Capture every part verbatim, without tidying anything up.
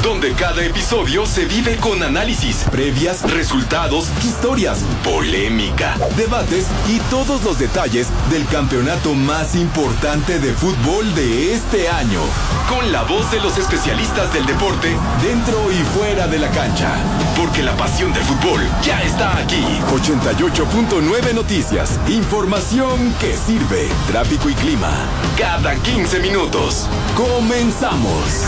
donde cada episodio se vive con análisis, previas, resultados, historias, polémica, debates y todos los detalles del campeonato más importante de fútbol de este año. Con la voz de los especialistas del deporte, dentro y fuera de la cancha. Porque la pasión del fútbol ya está aquí. ochenta y ocho punto nueve Noticias. Información que sirve. Tráfico y clima. Cada quince minutos. Comenzamos.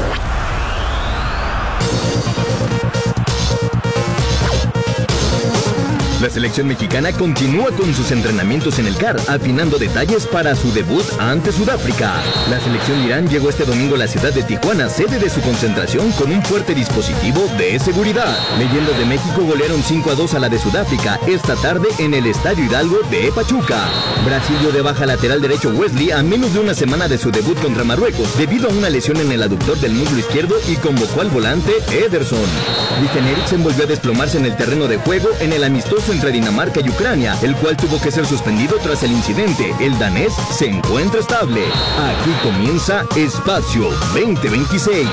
La selección mexicana continúa con sus entrenamientos en el C A R, afinando detalles para su debut ante Sudáfrica. La selección de Irán llegó este domingo a la ciudad de Tijuana, sede de su concentración, con un fuerte dispositivo de seguridad. Leyendas de México golearon cinco a dos a la de Sudáfrica esta tarde en el Estadio Hidalgo de Pachuca. Brasil dio de baja lateral derecho Wesley a menos de una semana de su debut contra Marruecos, debido a una lesión en el aductor del muslo izquierdo, y convocó al volante Ederson. Christian Eriksen volvió a desplomarse en el terreno de juego en el amistoso entre Dinamarca y Ucrania, el cual tuvo que ser suspendido tras el incidente. El danés se encuentra estable. Aquí comienza Espacio veinte veintiséis.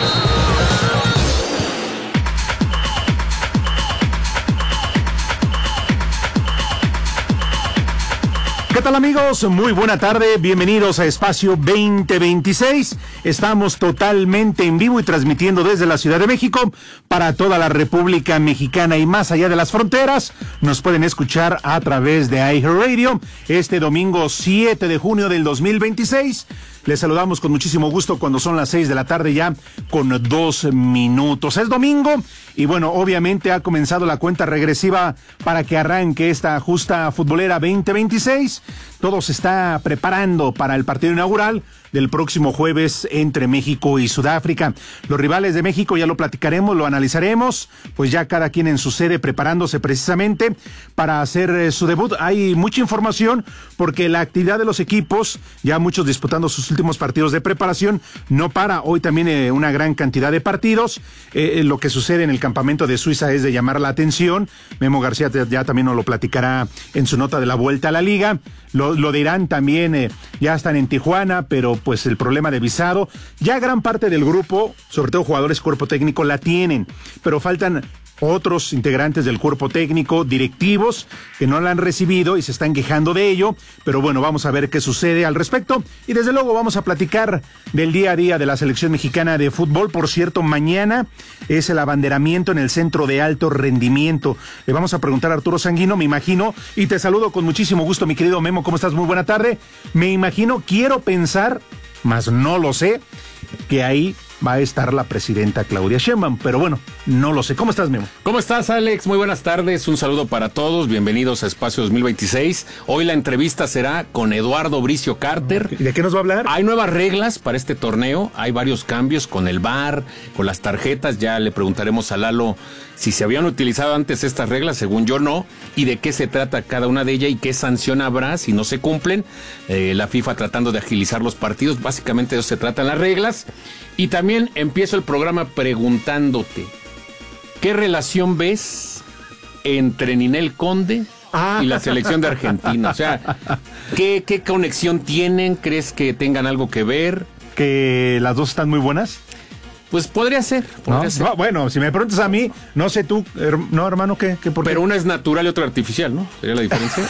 ¿Qué tal, amigos? Muy buena tarde, bienvenidos a Espacio veinte veintiséis. Estamos totalmente en vivo y transmitiendo desde la Ciudad de México para toda la República Mexicana y más allá de las fronteras. Nos pueden escuchar a través de iHeartRadio este domingo siete de junio del dos mil veintiséis. Les saludamos con muchísimo gusto cuando son las seis de la tarde ya con dos minutos. Es domingo y bueno, obviamente ha comenzado la cuenta regresiva para que arranque esta justa futbolera veinte veintiséis. Todo se está preparando para el partido inaugural del próximo jueves entre México y Sudáfrica. Los rivales de México ya lo platicaremos, lo analizaremos, pues ya cada quien en su sede preparándose precisamente para hacer eh, su debut. Hay mucha información porque la actividad de los equipos, ya muchos disputando sus últimos partidos de preparación, no para. Hoy también eh, una gran cantidad de partidos. Eh, lo que sucede en el campamento de Suiza es de llamar la atención. Memo García ya también nos lo platicará en su nota de la vuelta a la liga. Lo, lo de Irán también, eh, ya están en Tijuana, pero pues el problema de visado, ya gran parte del grupo, sobre todo jugadores cuerpo técnico, la tienen, pero faltan otros integrantes del cuerpo técnico, directivos, que no la han recibido y se están quejando de ello, pero bueno, vamos a ver qué sucede al respecto, y desde luego vamos a platicar del día a día de la selección mexicana de fútbol. Por cierto, mañana es el abanderamiento en el Centro de Alto Rendimiento. Le vamos a preguntar a Arturo Sanguino, me imagino, y te saludo con muchísimo gusto, mi querido Memo, ¿cómo estás? Muy buena tarde. Me imagino, quiero pensar, mas no lo sé, que ahí va a estar la presidenta Claudia Sheinbaum, pero bueno, no lo sé. ¿Cómo estás, Memo? ¿Cómo estás, Alex? Muy buenas tardes, un saludo para todos, bienvenidos a Espacio dos mil veintiséis. Hoy la entrevista será con Eduardo Bricio Carter. ¿Y de qué nos va a hablar? Hay nuevas reglas para este torneo, hay varios cambios con el V A R, con las tarjetas, ya le preguntaremos a Lalo si se habían utilizado antes estas reglas, según yo no, y de qué se trata cada una de ellas y qué sanción habrá si no se cumplen. Eh, la FIFA tratando de agilizar los partidos, básicamente de eso se tratan las reglas. Y también empiezo el programa preguntándote, ¿qué relación ves entre Ninel Conde y la selección de Argentina? O sea, ¿qué, qué conexión tienen? ¿Crees que tengan algo que ver? ¿Que las dos están muy buenas? Pues podría ser, podría ¿No? ser. No, bueno, si me preguntas a mí, no sé tú, her, no, hermano, ¿qué? ¿Qué por qué? Pero una es natural y otra artificial, ¿no? ¿Sería la diferencia?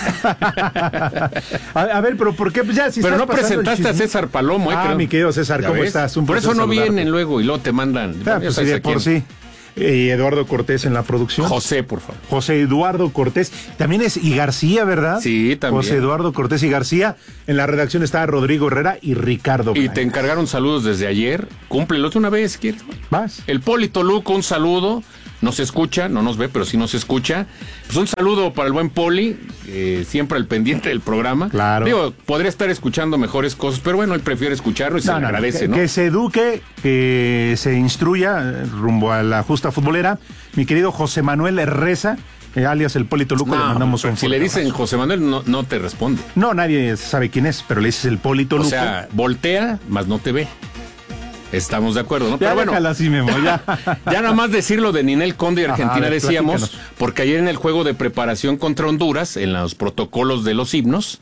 a, a ver, pero ¿por qué? Pues ya, si pero no presentaste a César Palomo, ¿eh? Ah, creo. Mi querido César, ¿cómo ves? estás? Un por eso no saludarte. Vienen luego y luego te mandan. Ah, pues sí, de por sí. Y Eduardo Cortés en la producción. José, por favor. José Eduardo Cortés. También es y García, ¿verdad? Sí, también. José Eduardo Cortés y García. En la redacción está Rodrigo Herrera y Ricardo Y Blanco. te encargaron saludos desde ayer. Cúmplelos una vez, ¿quieres? ¿Vas? El Poli Toluco, un saludo. Nos escucha, no nos ve, pero sí nos escucha. Pues un saludo para el buen Poli, eh, siempre al pendiente del programa. Claro. Digo, podría estar escuchando mejores cosas, pero bueno, él prefiere escucharlo y se No, le no, agradece, que, ¿no? Que se eduque, que se instruya rumbo a la justa futbolera. Mi querido José Manuel Reza, eh, alias el Poli Toluco, no, le mandamos un si le dicen abrazo. José Manuel, no, no te responde. No, nadie sabe quién es, pero le dices el Poli Toluco. O sea, voltea, más no te ve. Estamos de acuerdo, ¿no? Ya, Pero bueno, así, Memo, ya. ya nada más decirlo de Ninel Conde y Argentina, Ajá, ver, decíamos, platícanos. porque ayer en el juego de preparación contra Honduras, en los protocolos de los himnos,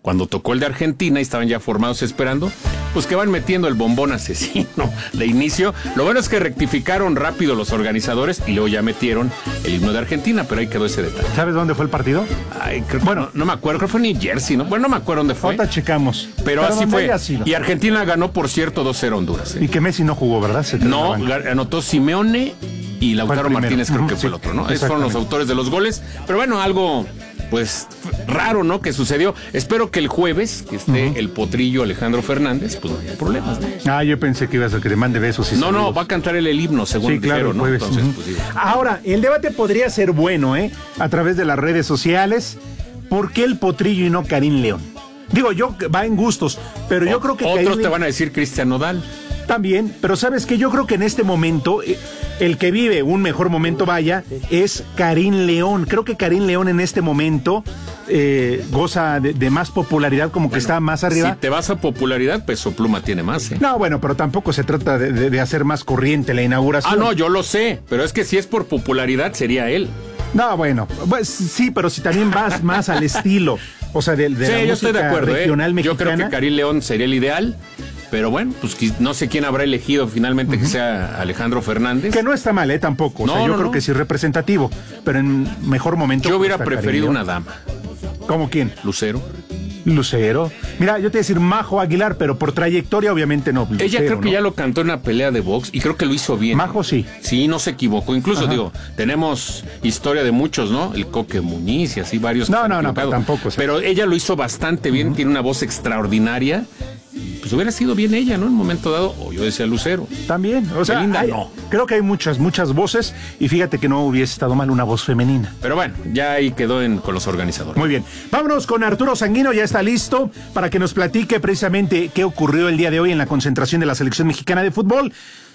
cuando tocó el de Argentina y estaban ya formados esperando, pues que van metiendo el bombón asesino de inicio. Lo bueno es que rectificaron rápido los organizadores y luego ya metieron el himno de Argentina, pero ahí quedó ese detalle. ¿Sabes dónde fue el partido? Ay, creo, bueno, no, no me acuerdo, creo que fue en New Jersey, ¿no? Bueno, no me acuerdo dónde fue. Ahorita checamos. Pero, pero así fue. Y Argentina ganó, por cierto, dos cero Honduras. ¿eh? Y que Messi no jugó, ¿verdad? Se no, anotó Simeone y Lautaro Martínez, creo uh-huh, que fue sí, el otro, ¿no? Esos fueron los autores de los goles. Pero bueno, algo, pues, raro, ¿no? Que sucedió. Espero que el jueves, que esté uh-huh. el potrillo Alejandro Fernández, pues no haya problemas, ¿no? Ah, yo pensé que ibas a que le mande besos y No, saludos. no, va a cantar el, el himno, según sí, claro, dijeron, ¿no? Jueves. Entonces, uh-huh. pues, sí. Ahora, el debate podría ser bueno, ¿eh? A través de las redes sociales. ¿Por qué el potrillo y no Karim León? Digo, yo, va en gustos, pero o, yo creo que Otros Karim te van a decir Cristian Nodal. También, pero ¿sabes qué? Yo creo que en este momento, el que vive un mejor momento, vaya, es Karim León. Creo que Karim León en este momento eh, goza de, de más popularidad, como que bueno, está más arriba. Si te vas a popularidad, Peso Pluma tiene más, ¿eh? No, bueno, pero tampoco se trata de, de, de hacer más corriente la inauguración. Ah, no, yo lo sé, pero es que si es por popularidad, sería él. No, bueno, pues sí, pero si también vas más al estilo, o sea, de, de sí, la yo música estoy de acuerdo, regional ¿eh? mexicana. Yo creo que Karim León sería el ideal. Pero bueno, pues no sé quién habrá elegido finalmente uh-huh. que sea Alejandro Fernández. Que no está mal, ¿eh? Tampoco. O no, sea, yo no, creo no. que sí es representativo. Pero en mejor momento. Yo hubiera preferido una dama. ¿Cómo quién? Lucero. Lucero. Mira, yo te voy a decir Majo Aguilar, pero por trayectoria obviamente no. Lucero, Ella creo que ¿no? ya lo cantó en una pelea de box y creo que lo hizo bien. Majo sí. Sí, no se equivocó. Incluso, Ajá. digo, tenemos historia de muchos, ¿no? El Coque Muñiz y así varios. No, no, no, pero tampoco. Sí. Pero ella lo hizo bastante bien, uh-huh. tiene una voz extraordinaria. Pues hubiera sido bien ella, ¿no? En un momento dado, o yo decía Lucero. También, o sea, Belinda, hay, no. Creo que hay muchas, muchas voces y fíjate que no hubiese estado mal una voz femenina. Pero bueno, ya ahí quedó en, con los organizadores. Muy bien, vámonos con Arturo Sanguino, ya está listo para que nos platique precisamente qué ocurrió el día de hoy en la concentración de la selección mexicana de fútbol.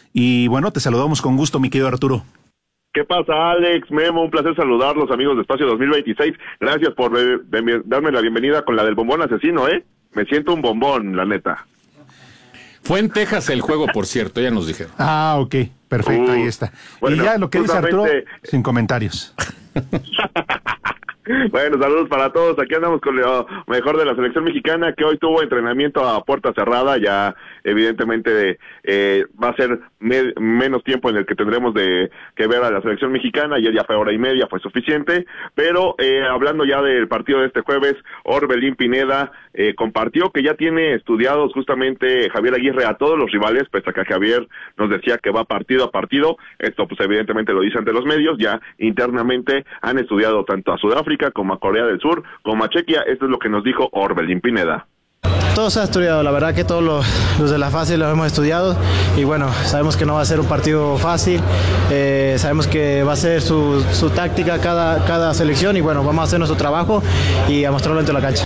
Y bueno, te saludamos con gusto, mi querido Arturo. ¿Qué pasa, Alex? Memo, un placer saludarlos, amigos de Espacio dos mil veintiséis. Gracias por de, de, darme la bienvenida con la del bombón asesino, ¿eh? Me siento un bombón, la neta. Fue en Texas el juego, por cierto, ya nos dijeron. Ah, ok, perfecto, uh, ahí está. Bueno, y ya lo que justamente... dice Arturo, sin comentarios. Bueno, saludos para todos. Aquí andamos con lo mejor de la selección mexicana, que hoy tuvo entrenamiento a puerta cerrada. Ya evidentemente eh, va a ser me menos tiempo en el que tendremos de que ver a la selección mexicana. Ayer ya fue hora y media, fue suficiente. Pero eh, hablando ya del partido de este jueves, Orbelín Pineda eh, compartió que ya tiene estudiados justamente Javier Aguirre a todos los rivales, pese a que Javier nos decía que va partido a partido. Esto pues evidentemente lo dice ante los medios. Ya internamente han estudiado tanto a Sudáfrica como a Corea del Sur, como a Chequia. Esto es lo que nos dijo Orbelín Pineda. Todo se ha estudiado, la verdad que todos los, los de la fase los hemos estudiado y bueno, sabemos que no va a ser un partido fácil, eh, sabemos que va a ser su, su táctica cada, cada selección y bueno, vamos a hacer nuestro trabajo y a mostrarlo dentro de la cancha.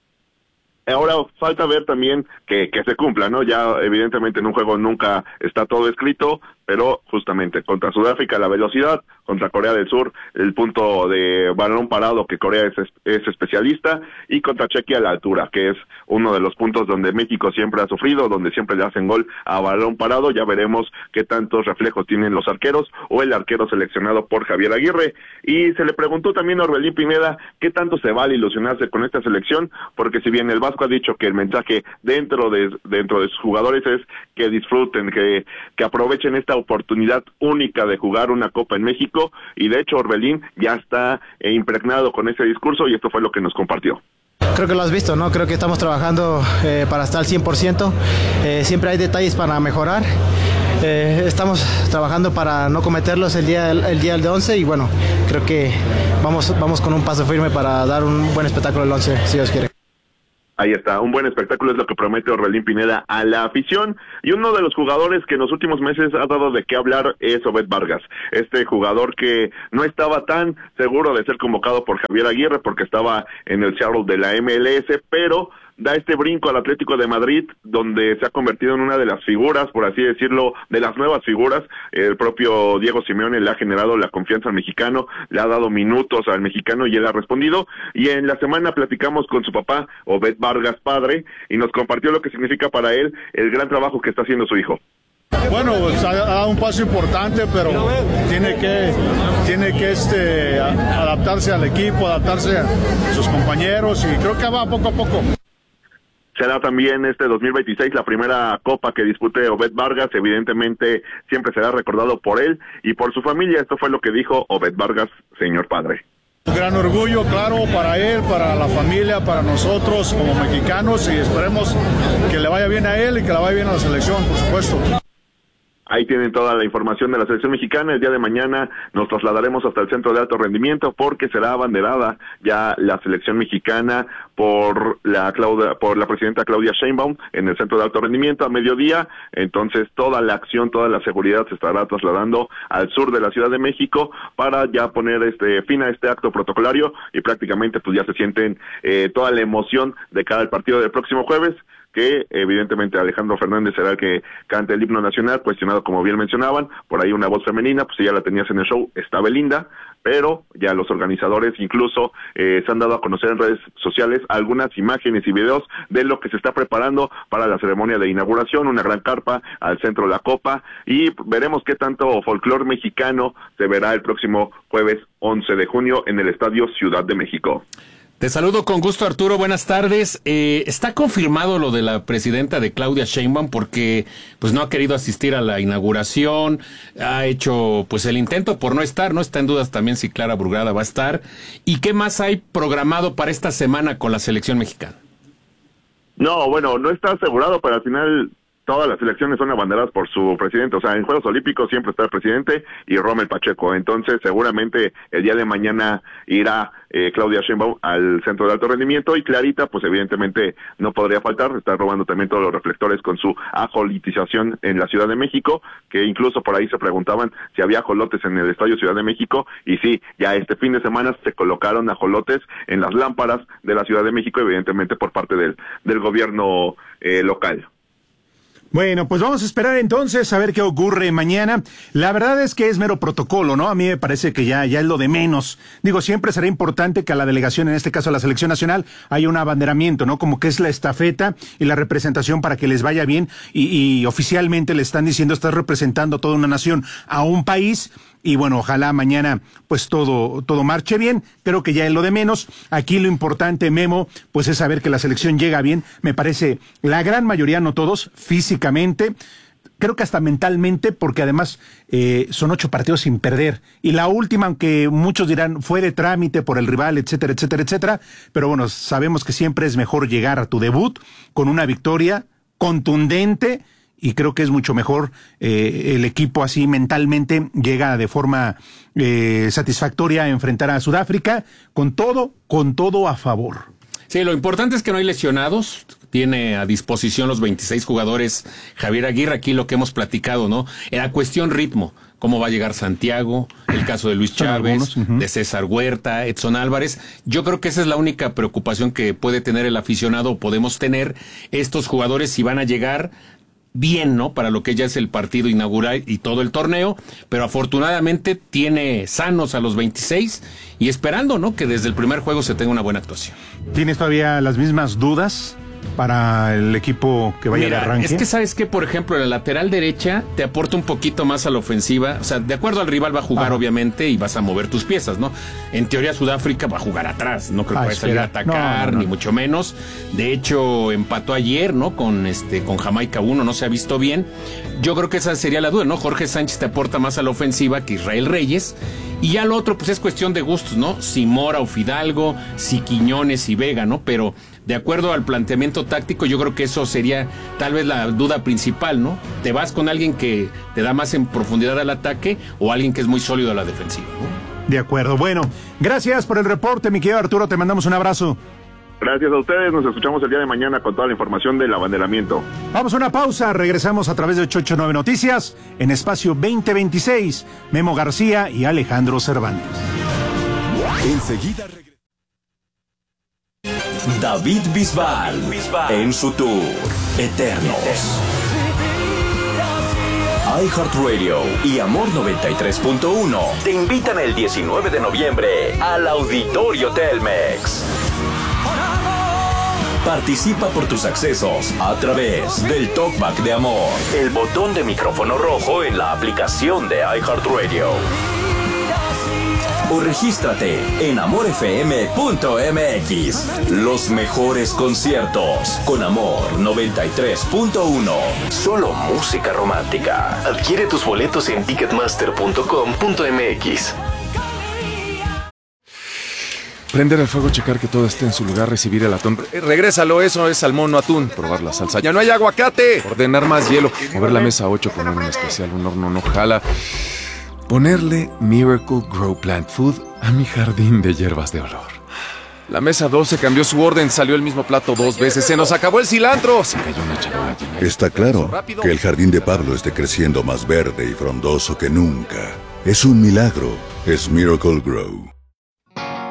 Ahora falta ver también que, que se cumpla, ¿no? Ya evidentemente en un juego nunca está todo escrito, pero justamente contra Sudáfrica la velocidad, contra Corea del Sur el punto de balón parado que Corea es, es especialista, y contra Chequia la altura, que es uno de los puntos donde México siempre ha sufrido, donde siempre le hacen gol a balón parado. Ya veremos qué tantos reflejos tienen los arqueros o el arquero seleccionado por Javier Aguirre. Y se le preguntó también a Orbelín Pineda qué tanto se vale ilusionarse con esta selección, porque si bien el Vasco ha dicho que el mensaje dentro de dentro de sus jugadores es que disfruten, que, que aprovechen esta oportunidad única de jugar una Copa en México, y de hecho Orbelín ya está eh, impregnado con ese discurso y esto fue lo que nos compartió. Creo que lo has visto, ¿no? Creo que estamos trabajando eh, para estar al cien por ciento, eh, siempre hay detalles para mejorar, eh, estamos trabajando para no cometerlos el día, el, el día del once y bueno, creo que vamos, vamos con un paso firme para dar un buen espectáculo el once, si Dios quiere. Ahí está, un buen espectáculo es lo que promete Orbelín Pineda a la afición. Y uno de los jugadores que en los últimos meses ha dado de qué hablar es Obed Vargas. Este jugador que no estaba tan seguro de ser convocado por Javier Aguirre porque estaba en el Seattle de la M L S, pero da este brinco al Atlético de Madrid, donde se ha convertido en una de las figuras, por así decirlo, de las nuevas figuras. El propio Diego Simeone le ha generado la confianza al mexicano, le ha dado minutos al mexicano y él ha respondido. Y en la semana platicamos con su papá, Obed Vargas padre, y nos compartió lo que significa para él el gran trabajo que está haciendo su hijo. Bueno, pues ha dado un paso importante, pero tiene que, tiene que este, adaptarse al equipo, adaptarse a sus compañeros, y creo que va poco a poco. será también este dos mil veintiséis la primera copa que dispute Obed Vargas. Evidentemente siempre será recordado por él y por su familia. Esto fue lo que dijo Obed Vargas, señor padre. Un gran orgullo, claro, para él, para la familia, para nosotros como mexicanos, y esperemos que le vaya bien a él y que le vaya bien a la selección, por supuesto. Ahí tienen toda la información de la selección mexicana. El día de mañana nos trasladaremos hasta el centro de alto rendimiento porque será abanderada ya la selección mexicana por la Claudia, por la presidenta Claudia Sheinbaum en el centro de alto rendimiento a mediodía. Entonces toda la acción, toda la seguridad se estará trasladando al sur de la Ciudad de México para ya poner este fin a este acto protocolario y prácticamente pues ya se sienten eh, toda la emoción de cara al partido del próximo jueves, que evidentemente Alejandro Fernández será el que cante el himno nacional, cuestionado como bien mencionaban, por ahí una voz femenina, pues si ya la tenías en el show, está Belinda, pero ya los organizadores incluso eh, se han dado a conocer en redes sociales algunas imágenes y videos de lo que se está preparando para la ceremonia de inauguración, una gran carpa al centro de la Copa, y veremos qué tanto folclor mexicano se verá el próximo jueves once de junio en el Estadio Ciudad de México. Te saludo con gusto, Arturo. Buenas tardes. Eh, ¿Está confirmado lo de la presidenta de Claudia Sheinbaum? Porque pues no ha querido asistir a la inauguración, ha hecho pues el intento por no estar, no está en dudas también si Clara Burgada va a estar. ¿Y qué más hay programado para esta semana con la selección mexicana? No, bueno, no está asegurado, pero al final todas las elecciones son abanderadas por su presidente. O sea, en Juegos Olímpicos siempre está el presidente y Rommel Pacheco. Entonces, seguramente el día de mañana irá eh, Claudia Sheinbaum al centro de alto rendimiento y Clarita, pues evidentemente no podría faltar. Está robando también todos los reflectores con su ajolitización en la Ciudad de México, que incluso por ahí se preguntaban si había ajolotes en el Estadio Ciudad de México. Y sí, ya este fin de semana se colocaron ajolotes en las lámparas de la Ciudad de México, evidentemente por parte del, del gobierno eh, local. Bueno, pues vamos a esperar entonces a ver qué ocurre mañana. La verdad es que es mero protocolo, ¿no? A mí me parece que ya, ya es lo de menos. Digo, siempre será importante que a la delegación, en este caso a la selección nacional, haya un abanderamiento, ¿no? Como que es la estafeta y la representación para que les vaya bien y, y oficialmente le están diciendo, estás representando a toda una nación, a un país. Y bueno, ojalá mañana pues todo todo marche bien. Creo que ya es lo de menos. Aquí lo importante, Memo, pues es saber que la selección llega bien. Me parece la gran mayoría, no todos, físicamente. Creo que hasta mentalmente, porque además eh, son ocho partidos sin perder. Y la última, aunque muchos dirán, fue de trámite por el rival, etcétera, etcétera, etcétera. Pero bueno, sabemos que siempre es mejor llegar a tu debut con una victoria contundente. Y creo que es mucho mejor eh, el equipo así mentalmente llega de forma eh, satisfactoria a enfrentar a Sudáfrica con todo, con todo a favor. Sí, lo importante es que no hay lesionados. Tiene a disposición los veintiséis jugadores Javier Aguirre. Aquí lo que hemos platicado, ¿no? Era cuestión ritmo. Cómo va a llegar Santiago, el caso de Luis Chávez, uh-huh. de César Huerta, Edson Álvarez. Yo creo que esa es la única preocupación que puede tener el aficionado o podemos tener estos jugadores si van a llegar bien, ¿no? Para lo que ya es el partido inaugural y todo el torneo, pero afortunadamente tiene sanos a los veintiséis y esperando, ¿no? Que desde el primer juego se tenga una buena actuación. ¿Tienes todavía las mismas dudas para el equipo que vaya Mira, de arranque? Es que sabes que, por ejemplo, en la lateral derecha te aporta un poquito más a la ofensiva. O sea, de acuerdo al rival va a jugar, ah. obviamente, y vas a mover tus piezas, ¿no? En teoría, Sudáfrica va a jugar atrás. No creo que ah, vaya a salir a atacar, no, no, no. ni mucho menos. De hecho, empató ayer, ¿no? Con este, con Jamaica uno, no se ha visto bien. Yo creo que esa sería la duda, ¿no? Jorge Sánchez te aporta más a la ofensiva que Israel Reyes. Y ya lo otro, pues es cuestión de gustos, ¿no? Si Mora o Fidalgo, si Quiñones y Vega, ¿no? Pero de acuerdo al planteamiento táctico, yo creo que eso sería tal vez la duda principal, ¿no? ¿Te vas con alguien que te da más en profundidad al ataque o alguien que es muy sólido a la defensiva, ¿no? De acuerdo. Bueno, gracias por el reporte, mi querido Arturo. Te mandamos un abrazo. Gracias a ustedes, nos escuchamos el día de mañana con toda la información del abanderamiento. Vamos a una pausa, regresamos a través de ocho ocho nueve Noticias en Espacio veinte veintiséis, Memo García y Alejandro Cervantes. Enseguida regresamos. David Bisbal, en su tour Eternos. iHeartRadio y Amor noventa y tres punto uno te invitan el diecinueve de noviembre al Auditorio Telmex. Participa por tus accesos a través del Talkback de Amor, el botón de micrófono rojo en la aplicación de iHeartRadio. o regístrate en amor f m punto m x. Los mejores conciertos con Amor noventa y tres punto uno. Solo música romántica. Adquiere tus boletos en ticketmaster punto com punto m x. Prender el fuego, checar que todo esté en su lugar, recibir el atún. Eh, regrésalo, eso es salmón, no atún. Probar la salsa. ¡Ya no hay aguacate! Ordenar más hielo. Mover la mesa ocho, poner un especial, un horno no jala. Ponerle Miracle Grow Plant Food a mi jardín de hierbas de olor. La mesa doce cambió su orden, salió el mismo plato dos veces. ¡Se nos acabó el cilantro! Se cayó una charola llena. Está claro que el jardín de Pablo esté creciendo más verde y frondoso que nunca. Es un milagro. Es Miracle Grow.